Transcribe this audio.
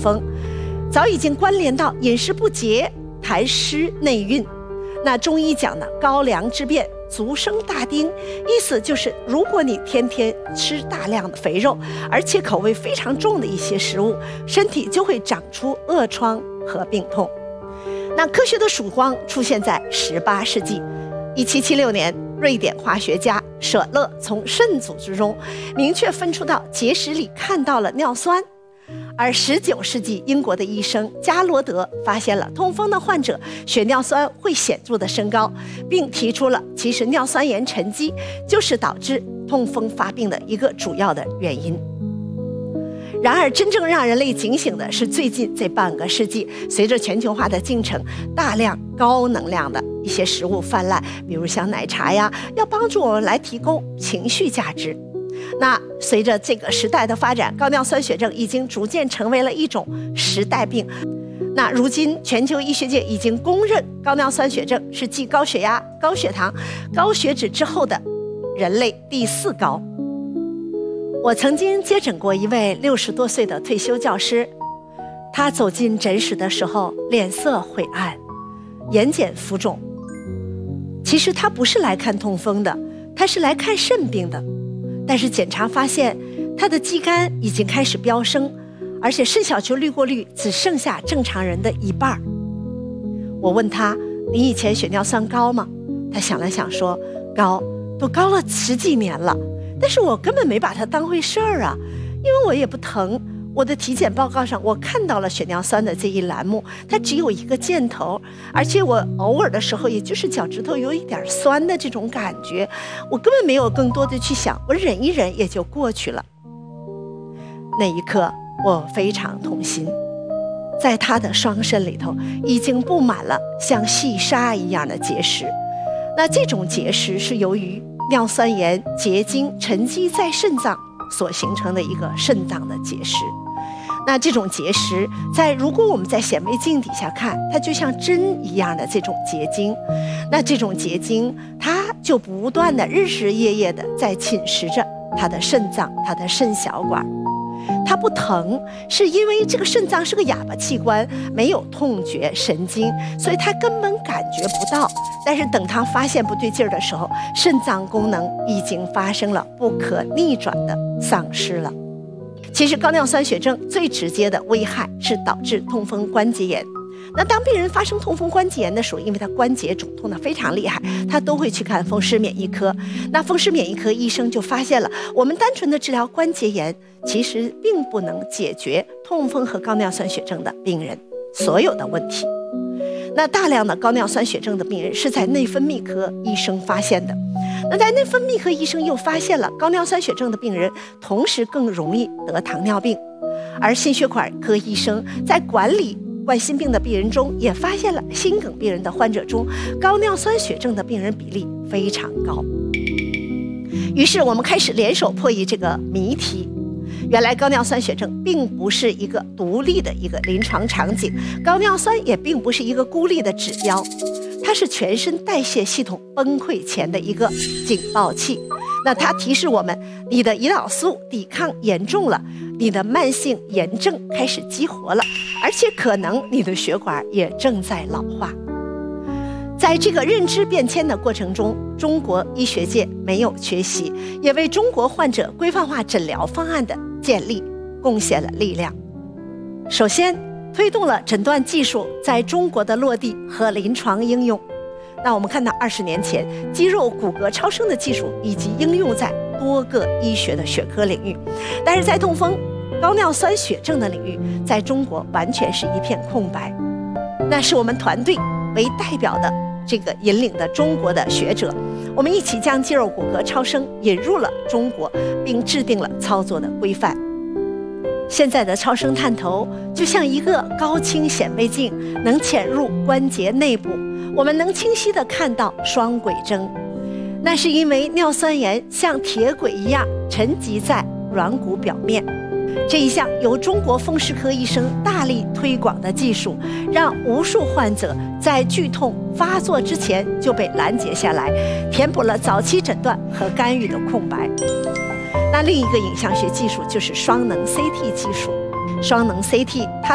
风，早已经关联到饮食不节、痰湿内蕴。那中医讲呢，高粱之变，足生大丁，意思就是如果你天天吃大量的肥肉，而且口味非常重的一些食物，身体就会长出恶疮和病痛。那科学的曙光出现在18世纪，1776年，瑞典化学家舍勒从肾组织中明确分出到结石里看到了尿酸。而19世纪，英国的医生加罗德发现了痛风的患者血尿酸会显著的升高，并提出了其实尿酸盐沉积就是导致痛风发病的一个主要的原因。然而真正让人类警醒的是最近这半个世纪，随着全球化的进程，大量高能量的一些食物泛滥，比如像奶茶呀，要帮助我们来提供情绪价值。那随着这个时代的发展，高尿酸血症已经逐渐成为了一种时代病。那如今全球医学界已经公认，高尿酸血症是继高血压、高血糖、高血脂之后的人类第4高。我曾经接诊过一位60多岁的退休教师，他走进诊室的时候，脸色晦暗，眼睑浮肿。其实他不是来看痛风的，他是来看肾病的。但是检查发现，他的肌酐已经开始飙升，而且肾小球滤过率只剩下正常人的1半。我问他：“你以前血尿酸高吗？”他想了想说：“高，都高了10几年了。但是我根本没把它当回事儿啊，因为我也不疼。我的体检报告上我看到了血尿酸的这一栏目，它只有一个箭头，而且我偶尔的时候也就是脚趾头有一点酸的这种感觉，我根本没有更多的去想，我忍一忍也就过去了。”那一刻我非常痛心，在他的双肾里头已经布满了像细沙一样的结石。那这种结石是由于尿酸盐结晶沉积在肾脏所形成的一个肾脏的结石。那这种结石如果我们在显微镜底下看，它就像针一样的这种结晶，那这种结晶它就不断的日日夜夜的在侵蚀着它的肾脏、它的肾小管。它不疼，是因为这个肾脏是个哑巴器官，没有痛觉神经，所以它根本感觉不到。但是等它发现不对劲儿的时候，肾脏功能已经发生了不可逆转的丧失了。其实高尿酸血症最直接的危害是导致痛风关节炎。那当病人发生痛风关节炎的时候，因为他关节肿痛的非常厉害，他都会去看风湿免疫科。那风湿免疫科医生就发现了，我们单纯的治疗关节炎其实并不能解决痛风和高尿酸血症的病人所有的问题。那大量的高尿酸血症的病人是在内分泌科医生发现的。那在内分泌科医生又发现了高尿酸血症的病人同时更容易得糖尿病。而心血管科医生在管理冠心病的病人中也发现了心梗病人的患者中高尿酸血症的病人比例非常高。于是我们开始联手破译这个谜题。原来高尿酸血症并不是一个独立的一个临床场景，高尿酸也并不是一个孤立的指标，它是全身代谢系统崩溃前的一个警报器。那它提示我们，你的胰岛素抵抗严重了，你的慢性炎症开始激活了，而且可能你的血管也正在老化。在这个认知变迁的过程中，中国医学界没有缺席，也为中国患者规范化诊疗方案的建立贡献了力量。首先，推动了诊断技术在中国的落地和临床应用。那我们看到20年前，肌肉骨骼超声的技术以及应用在多个医学的学科领域，但是在痛风、高尿酸血症的领域，在中国完全是一片空白。那是我们团队为代表的这个引领的中国的学者，我们一起将肌肉骨骼超声引入了中国，并制定了操作的规范。现在的超声探头就像一个高清显微镜，能潜入关节内部，我们能清晰地看到双轨征。那是因为尿酸盐像铁轨一样沉积在软骨表面。这一项由中国风湿科医生大力推广的技术，让无数患者在剧痛发作之前就被拦截下来，填补了早期诊断和干预的空白。那另一个影像学技术就是双能 CT 技术。双能 CT 它